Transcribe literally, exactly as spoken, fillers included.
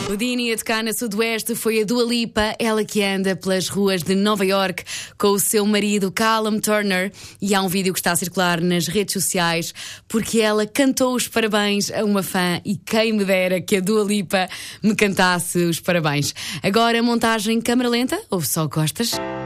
O Dini a tocar na Sudoeste foi a Dua Lipa, ela que anda pelas ruas de Nova York com o seu marido Callum Turner, e há um vídeo que está a circular nas redes sociais porque ela cantou os parabéns a uma fã e quem me dera que a Dua Lipa me cantasse os parabéns. Agora montagem câmara lenta ou só costas?